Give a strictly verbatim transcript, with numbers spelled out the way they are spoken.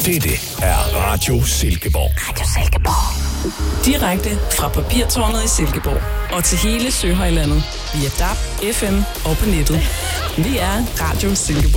Dette er Radio Silkeborg. Radio Silkeborg. Direkte fra Papirtårnet i Silkeborg og til hele Søhøjlandet via D A B, F M og på nettet. Vi er Radio Silkeborg.